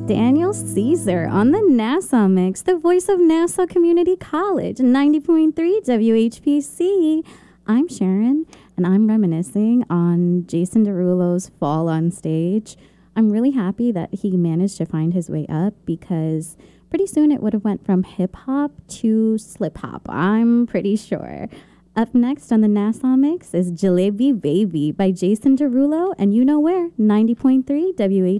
Daniel Caesar on the Nassau Mix, the voice of Nassau Community College, 90.3 WHPC. I'm Sharon, and I'm reminiscing on Jason Derulo's fall on stage. I'm really happy that he managed to find his way up because pretty soon it would have went from hip-hop to slip-hop, I'm pretty sure. Up next on the Nassau Mix is Jalebi Baby by Jason Derulo, and you know where, 90.3 WHPC.